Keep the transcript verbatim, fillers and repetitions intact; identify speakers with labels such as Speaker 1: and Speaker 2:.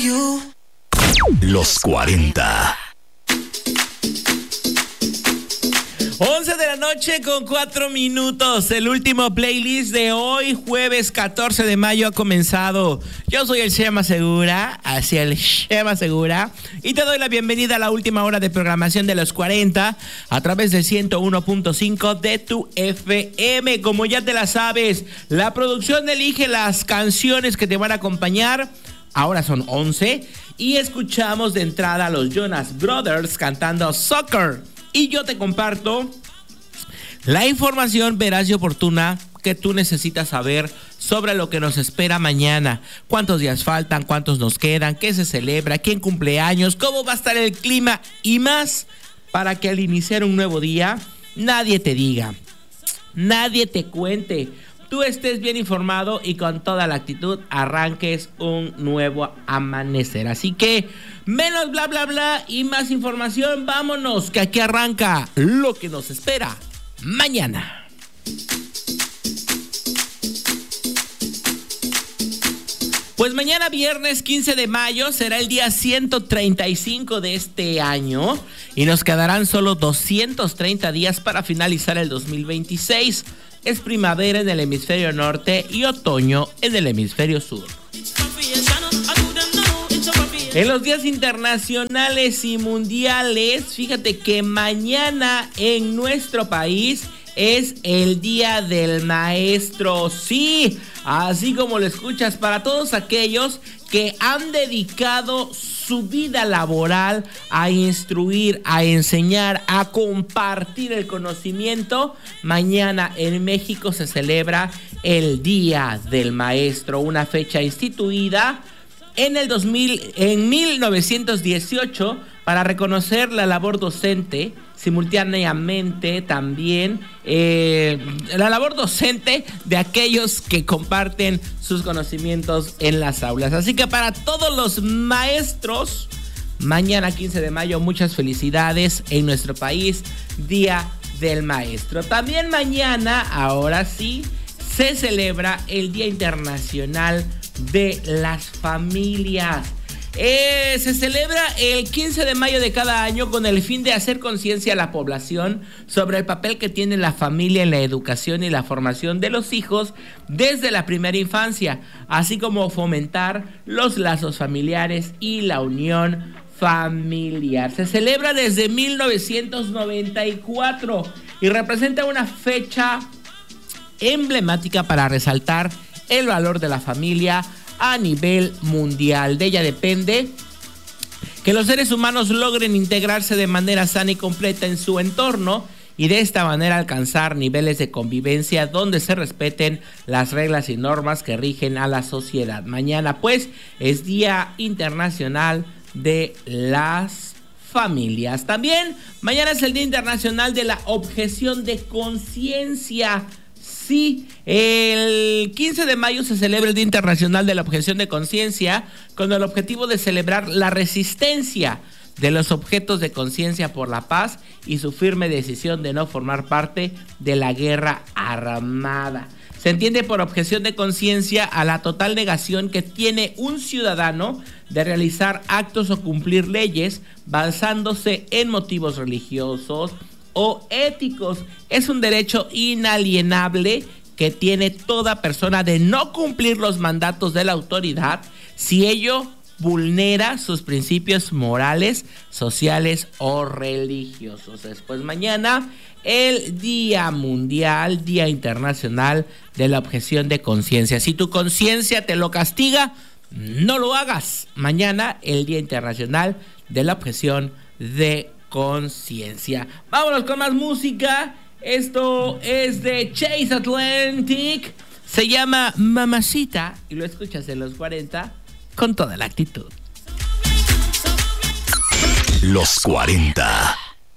Speaker 1: you.
Speaker 2: Los cuarenta.
Speaker 3: once de la noche con cuatro minutos. El último playlist de hoy, jueves catorce de mayo, ha comenzado. Yo soy el Chema Segura, hacia el Chema Segura, y te doy la bienvenida a la última hora de programación de los cuarenta a través del ciento uno punto cinco de tu F M. Como ya te la sabes, la producción elige las canciones que te van a acompañar. Ahora son once y escuchamos de entrada a los Jonas Brothers cantando Soccer. Y yo te comparto la información veraz y oportuna que tú necesitas saber sobre lo que nos espera mañana. Cuántos días faltan, cuántos nos quedan, qué se celebra, quién cumple años, cómo va a estar el clima y más, para que al iniciar un nuevo día nadie te diga, nadie te cuente. Tú estés bien informado y con toda la actitud arranques un nuevo amanecer. Así que menos bla bla bla y más información. Vámonos, que aquí arranca lo que nos espera mañana. Pues mañana viernes quince de mayo será el día ciento treinta y cinco de este año y nos quedarán solo doscientos treinta días para finalizar el dos mil veintiséis. Es primavera en el hemisferio norte y otoño en el hemisferio sur. En los días internacionales y mundiales, fíjate que mañana en nuestro país es el Día del Maestro. Sí, así como lo escuchas, para todos aquellos que han dedicado su vida laboral a instruir, a enseñar, a compartir el conocimiento. Mañana en México se celebra el Día del Maestro, una fecha instituida en el dos mil, en mil novecientos dieciocho para reconocer la labor docente. Simultáneamente también eh, la labor docente de aquellos que comparten sus conocimientos en las aulas. Así que para todos los maestros, mañana quince de mayo, muchas felicidades en nuestro país, Día del Maestro. También mañana, ahora sí, se celebra el Día Internacional de las Familias. Eh, se celebra el quince de mayo de cada año con el fin de hacer conciencia a la población sobre el papel que tiene la familia en la educación y la formación de los hijos desde la primera infancia, así como fomentar los lazos familiares y la unión familiar. Se celebra desde mil novecientos noventa y cuatro y representa una fecha emblemática para resaltar el valor de la familia a nivel mundial. De ella depende que los seres humanos logren integrarse de manera sana y completa en su entorno y de esta manera alcanzar niveles de convivencia donde se respeten las reglas y normas que rigen a la sociedad. Mañana pues es Día Internacional de las Familias. También mañana es el Día Internacional de la Objeción de Conciencia. Sí, el quince de mayo se celebra el Día Internacional de la Objeción de Conciencia con el objetivo de celebrar la resistencia de los objetos de conciencia por la paz y su firme decisión de no formar parte de la guerra armada. Se entiende por objeción de conciencia a la total negación que tiene un ciudadano de realizar actos o cumplir leyes basándose en motivos religiosos o éticos. Es un derecho inalienable que tiene toda persona de no cumplir los mandatos de la autoridad si ello vulnera sus principios morales, sociales o religiosos. Después mañana el Día Mundial, Día Internacional de la Objeción de Conciencia. Si tu conciencia te lo castiga, no lo hagas. Mañana el Día Internacional de la Objeción de Conciencia. Vámonos con más música. Esto es de Chase Atlantic. Se llama Mamacita y lo escuchas en los cuarenta con toda la actitud.
Speaker 2: Los cuarenta.